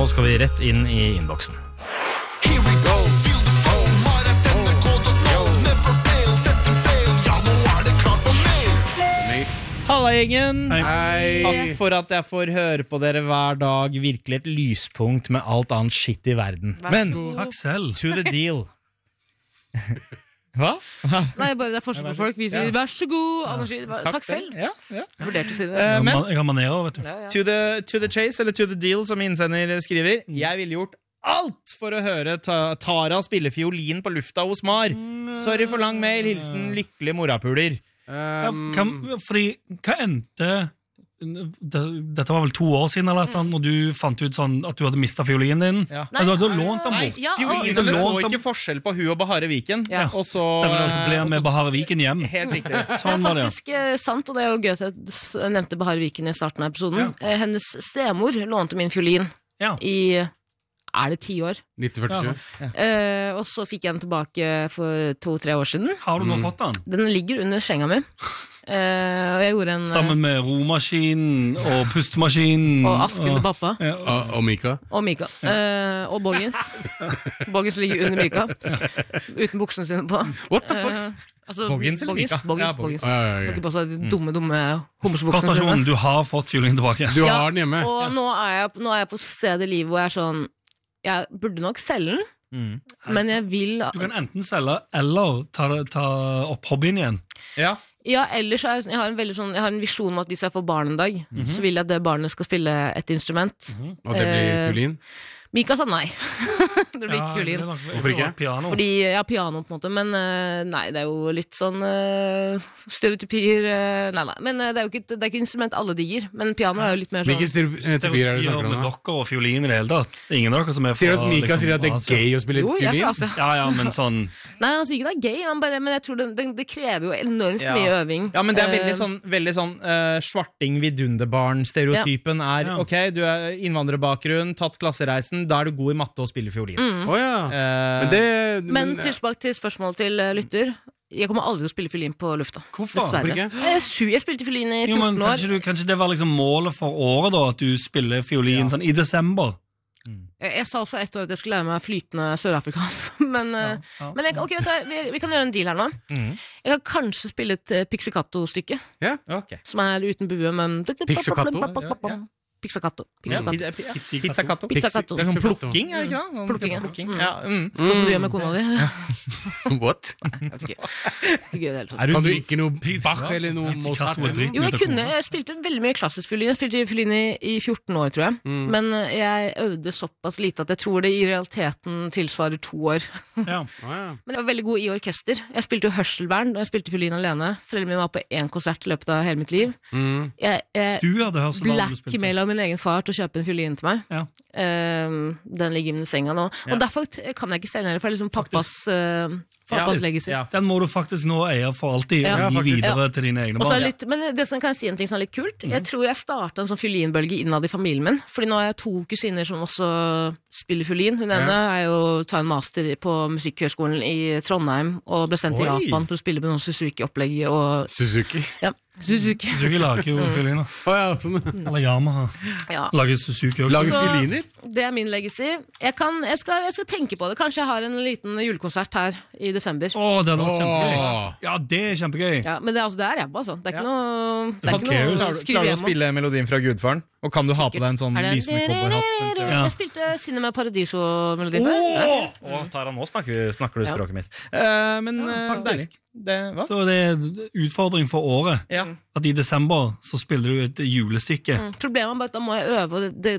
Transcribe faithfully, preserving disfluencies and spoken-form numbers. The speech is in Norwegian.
nå skal vi rett inn I innboksen. Here we go, feel the flow, mar at n r k dot no, never fail, setting sail, ja nå det klart for mer. Halla gjengen, Hei. takk for at jeg får høre på dere hver dag, virkelig et lyspunkt med alt annet shit I verden. Men, Takk selv. to the deal. Hva? Nei, bare det er forskjell på folk. Vi sier, vær så god, Anders sier, bare, takk selv. Ja, ja. Jeg vurderte å si det. Eh, men, Jeg har manerer, vet du. Ja, ja. to the, to the chase, eller to the deal, som innsender skriver, jeg ville gjort alt for å høre ta Tara spille fiolin på lufta hos Mar. Sorry for lang mail, hilsen lykkelig morapuler. Ja, kan, fordi, hva endte det, Dette var vel to år siden eller et eller annet, når du fant ut sånn at du hadde mistet fiolinen din. Ja. Nei, du hadde lånt den Nei, bort. Ja, fiolinene Så så lånt ikke dem- forskjell på hun og Bahare Viken. Ja. Og så, Stemmer det, og så ble han med og så- Bahare Viken hjem. Helt riktig. Det Sånn er var det. faktisk eh, sant, og det er jo gøy at jeg s- nevnte Bahare Viken I starten av episoden. Eh, hennes stemor lånte min fiolin Ja. I, er det ti år? nitten førtisju. Eh, og så fikk jeg den tilbake for to-tre år siden. Har du nå fått den? Den ligger under senga mi. Eh, og jeg gjorde en... Sammen med romaskin og pustemaskin. Og asken til pappa. Ja. Og, og Mika. Og Mika. Eh, og Boggins. Boggins ligger under Mika. Uten buksene sine på. What the fuck? Eh, altså, Boggins eller Mika? Boggins, Ja, Boggins. Boggins. Ja, ja, ja. Kan ikke på seg de dumme, dumme homsebuksene Gratulasjon, sine. du har fått fiolin tilbake. Du Ja, har den hjemme. Og nå er jeg, nå er jeg på stedet i livet hvor jeg er sånn jeg burde nok selge den, Mm. men jeg vil Du kan enten selge eller ta, ta opp hobbyen igjen. Ja. Ja, ellers er jeg, jeg har en veldig sånn Jeg har en visjon om at hvis jeg får barn en dag, så vil jeg at det barnet skal spille et instrument. Og det blir Eh, fiolin. Mika sa nei. Det blir ikke Ja, fiolin. det er nok- Hvorfor ikke? Piano. Fordi, ja, piano på en måte, men eh, nei, det er jo litt sånn eh, stereotypier, eh, nei, nei, men eh, det er jo ikke, det er ikke instrument alle digger, men piano er jo litt mer sånn. Hvilke stereotypier er det du snakker om med da? dokker og fiolin I det hele tatt. Det er ingen av dere som er fra Sier du at Mika liksom, sier at det er Asia? gay å spille Jo, jeg er fiolin? fra Asia. Ja, ja, men sånn Nei, han sier ikke det er gay, han bare, men jeg tror det, det, det krever jo enormt Ja. mye øving. Ja, men det er veldig Eh, sånn, veldig sånn uh, svarting vidunderbarn-stereotypen er, Ja. ok, du er innvandrerbakgrunn, tatt klassereisen, da er du god I matte og spiller fiolin. Å ja. Eh, Men det... Men tilbake til spørsmål til eh, lytter. Jeg kommer aldri til å spille fiolin på lufta. Hvorfor? Dessverre. Hvorfor ikke? Jeg, er su- jeg spilte fiolin I Jo, men fjorten år. kanskje, du, kanskje det var liksom målet for året da, at du spiller fiolin sånn I desember. Jeg, jeg sa også ett år at jeg skulle lære meg flytende sørafrikansk. Men, eh, ja. men jeg, ok, vet du, vi, vi kan gjøre en deal her nå. Mhm. Jeg kan kanskje spille et uh, Pixicatto-stykke, Ja. ok. som er uten bue, men Pixicatto? Ja, ja. Pizzacatto. Ja, Pizzacatto. pizza- ja, Pizzacatto. Pizzacatto. Det er sånn plukking, er det ikke da? Sånn Plukking, ja. plukking. Mm. Ja, mm. Sånn som du gjør med kona di. What? Jeg vet ikke. Ikke gøy i det hele tatt. Er du Kan du ikke noe Bach eller noe Pizzicato Mozart? er eller dritt. noe? Jo, jeg kunne, jeg spilte veldig mye klassisk fiolin. Jeg spilte fiolin i, i fjorten år, tror jeg. Mm. Men eh, jeg øvde såpass lite at jeg tror det i realiteten tilsvarer to år. Ja. Å ja. Men jeg var veldig god i orkester. Jeg spilte jo hørselvern, og jeg spilte fiolin alene. Foreldrene mine var på én konsert I løpet av hele mitt liv. Mm. Jeg, jeg Du hadde hørt sånn blackmaila min egen far til å kjøpe en fiolin til meg. Ja. Ehm, den ligger under senga nå. Ja. Og derfor t- kan jeg ikke selge den heller, for det er liksom pappas, uh, pappas Ja, legacy. ja. Den må du faktisk nå eie for alltid Ja. og Ja, gi faktisk. videre til dine egne Og så er barn. det litt, men det som kan jeg si en ting som er litt kult Mhm. Jeg tror jeg startet en sånn fiolinbølge innad I familien min. Fordi nå har jeg to kusiner som også spiller fiolin. Hun ene er jo ta en master på Musikkhøgskolen I Trondheim og ble sendt til Oi. Japan for å spille med noen Suzuki-opplegg og Suzuki. ja, Suzuki. Suzuki lager jo fioliner. Å ja, sånn. Eller Yamaha. Ja. Lager Suzuki også. Lager Så- fioliner? Det er min legacy. Jeg, kan, jeg, skal, jeg skal tenke på det. Kanskje jeg har en liten julekonsert her I desember. Å, det hadde vært kjempegøy. Åh. Ja, det er kjempegøy. Ja, men det, er altså, det er ræva, altså. Det er ikke Ja. noe Det er Who ikke cares? noe Klarer å du, skrive klarer du å hjem om. spille melodien fra Gudfaren? Og kan du ha på deg en sånn Er det- lysende cowboyhatt? mens du- Ja. Jeg spilte Cinema Paradiso-melodien før. Åh! Åh, Tara, nå snakker, snakker du Ja. språket mitt. Eh, men Ja, eh, faktisk. deilig. Det, hva? Så det er en utfordring for året. Ja. At I desember så spiller du et julestykke. Mm. Problemet er bare at da må jeg øve, og det, det,